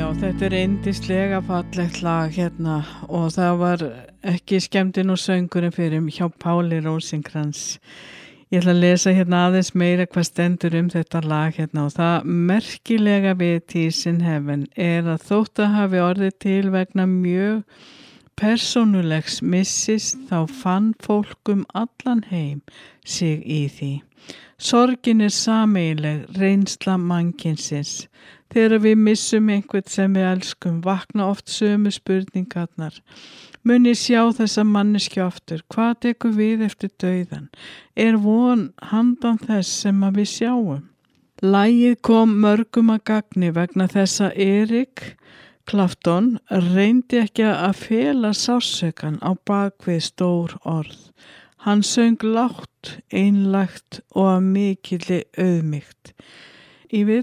Já, þetta yndislega fallegt lag hérna og það var ekki skemmtinn og söngurinn fyrir hjá Páli Rósinkrans. Ég ætla að lesa hérna aðeins meira hvað stendur þetta lag hérna og það merkilega við Tears in Heaven að þótt að hafi orðið til vegna mjög persónulegs missis þá fann fólk allan heim sig í því. Sorgin sameiginleg reynsla mannkynsins. Þegar við missum einhvern sem við elskum, vakna oft sömu spurningarnar. Mun ég sjá þessa manneskju aftur? Hvað tekur við eftir dauðan? Von handan þess sem við sjáum? Lagið kom mörgum að gagni vegna þess að Eric Clapton reyndi ekki að fela sársaukann á bakvið stór orð. Hann söng lágt, einlægt og af mikilli auðmýkt. Í